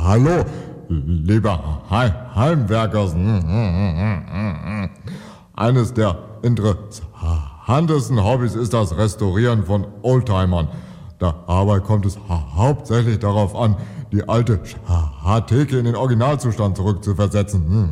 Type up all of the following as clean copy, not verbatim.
Hallo, lieber Heimwerkers. Eines der interessantesten Hobbys ist das Restaurieren von Oldtimern. Dabei kommt es hauptsächlich darauf an, die alte Theke in den Originalzustand zurückzuversetzen.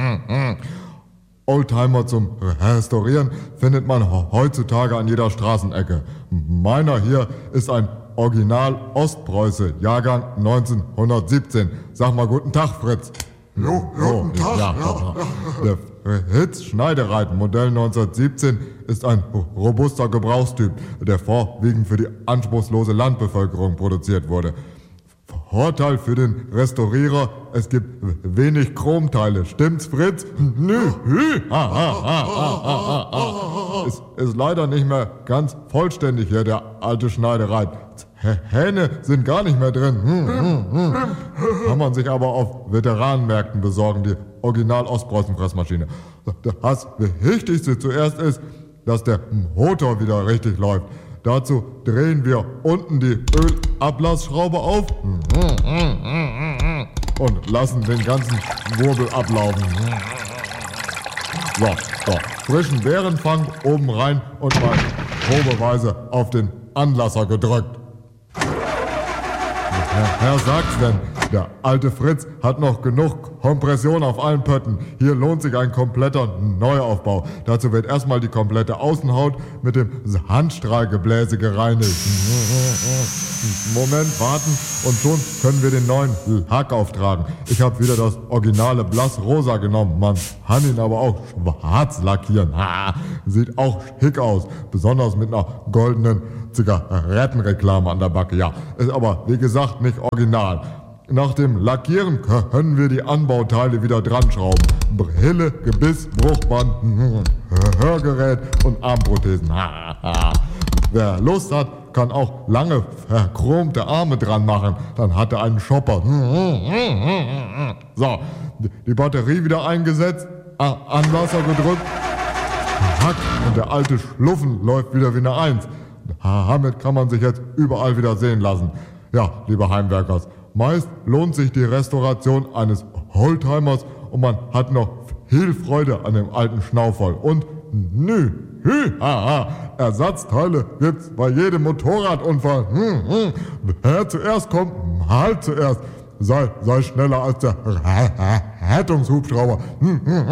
Oldtimer zum Restaurieren findet man heutzutage an jeder Straßenecke. Meiner hier ist ein Original Ostpreuße, Jahrgang 1917. Sag mal guten Tag, Fritz. Guten Tag. Ja. Der Fritz Schneidereit Modell 1917 ist ein robuster Gebrauchstyp, der vorwiegend für die anspruchslose Landbevölkerung produziert wurde. Vorteil für den Restaurierer, es gibt wenig Chromteile. Stimmt's, Fritz? Nö. Ist leider nicht mehr ganz vollständig hier, der alte Schneidereit. Hähne sind gar nicht mehr drin. Kann man sich aber auf Veteranenmärkten besorgen, die Original-Ostpreußen-Fressmaschine. Das Wichtigste zuerst ist, dass der Motor wieder richtig läuft. Dazu drehen wir unten die Ölablassschraube auf und lassen den ganzen Wirbel ablaufen. So, frischen Bärenfang oben rein und mal probeweise auf den Anlasser gedrückt. Herr sagt's denn, der alte Fritz hat noch genug Kompression auf allen Pötten. Hier lohnt sich ein kompletter Neuaufbau. Dazu wird erstmal die komplette Außenhaut mit dem Handstrahlgebläse gereinigt. Moment, warten und schon können wir den neuen Lack auftragen. Ich habe wieder das originale Blassrosa genommen. Man kann ihn aber auch schwarz lackieren. Sieht auch schick aus, besonders mit einer goldenen Zigarettenreklame an der Backe. Ja, ist aber wie gesagt nicht original. Nach dem Lackieren können wir die Anbauteile wieder dran schrauben. Brille, Gebiss, Bruchband, Hörgerät und Armprothesen. Wer Lust hat, kann auch lange verchromte Arme dran machen. Dann hat er einen Shopper. So, die Batterie wieder eingesetzt, Anlasser gedrückt. Und der alte Schluffen läuft wieder wie eine Eins. Damit kann man sich jetzt überall wieder sehen lassen. Ja, liebe Heimwerkers, meist lohnt sich die Restauration eines Oldtimers und man hat noch viel Freude an dem alten Schnauferl. Und Ersatzteile gibt's bei jedem Motorradunfall. Wer zuerst kommt, halt zuerst. Sei schneller als der Rettungshubschrauber.